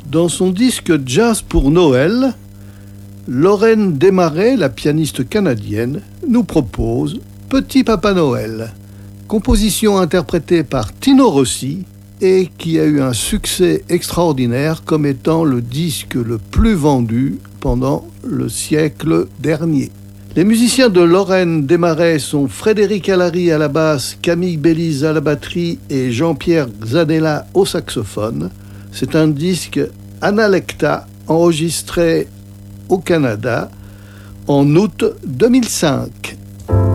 Dans son disque Jazz pour Noël, Lorraine Desmarais, la pianiste canadienne, nous propose Petit Papa Noël, composition interprétée par Tino Rossi et qui a eu un succès extraordinaire comme étant le disque le plus vendu pendant le siècle dernier. Les musiciens de Lorraine Desmarais sont Frédéric Allary à la basse, Camille Bélise à la batterie et Jean-Pierre Zanella au saxophone. C'est un disque Analecta enregistré au Canada en août 2005.